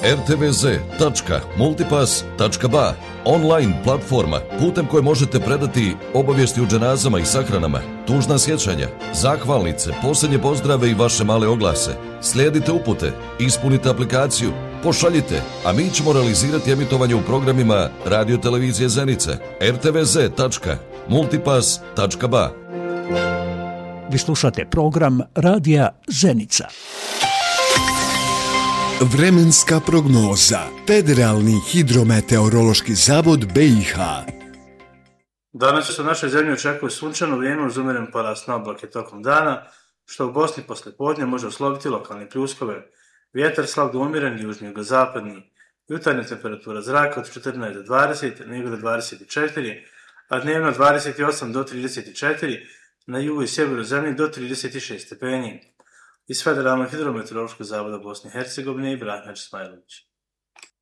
rtvz.multipass.ba, online platforma putem koje možete predati obavijesti o dženazama i sahranama, tužna sjećanja, zahvalnice, posljednje pozdrave i vaše male oglase. Slijedite upute, ispunite aplikaciju, pošaljite, a mi ćemo realizirati emitovanje u programima Radio Televizije Zenica, rtvz.multipass.ba. Vi slušate program Radija Zenica. Vremenska prognoza. Federalni hidrometeorološki zavod BiH. Danas se u našoj zemlji očekuje sunčano vrijeme uz umjeren porast na oblake tokom dana, što u Bosni poslijepodne može oslobiti lokalne pljuskove. Vjetar slab do umjeren, južni jugozapadni. Jutarnja temperatura zraka od 14 do 20, nego do 24, a dnevno 28 do 34, na jugu i sjeveru zemlje do 36 stepeni. Iz Federalnog hidrometeorološkog zavoda Bosne i Hercegovine i Ibrahim Smajlović.